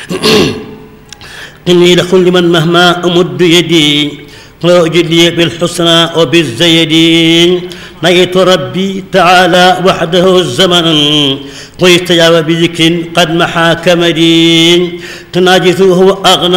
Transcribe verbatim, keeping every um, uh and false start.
إني لكل من مهما أمد يدي وأجد لي بالحسنى وبالزيد نيت ربي تعالى وحده الزمن ويستجاب بذكر قد محا كمدين تناجثه أغنى